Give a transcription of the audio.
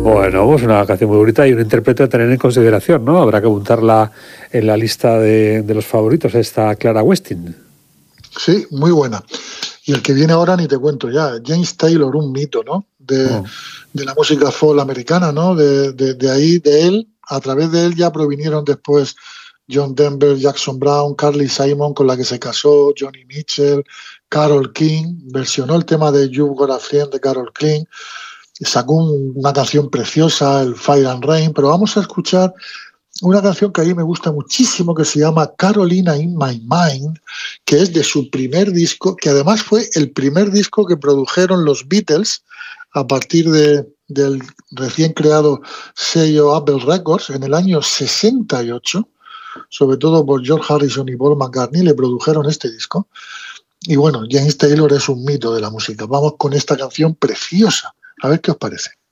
Bueno, pues una canción muy bonita y un intérprete a tener en consideración, ¿no? Habrá que apuntarla en la lista de los favoritos, esta Clara Westin. Sí, muy buena. Y el que viene ahora ni te cuento ya, James Taylor, un mito, ¿no? De la música folk americana, ¿no? De ahí, de él, a través de él ya provinieron después John Denver, Jackson Brown, Carly Simon, con la que se casó, Johnny Mitchell, Carole King, versionó el tema de You've Got a Friend de Carole King, sacó una canción preciosa, el Fire and Rain, pero vamos a escuchar una canción que a mí me gusta muchísimo, que se llama Carolina in My Mind, que es de su primer disco, que además fue el primer disco que produjeron los Beatles a partir del recién creado sello Apple Records en el año 68, sobre todo por George Harrison y Paul McCartney, le produjeron este disco. Y bueno, James Taylor es un mito de la música. Vamos con esta canción preciosa, a ver qué os parece.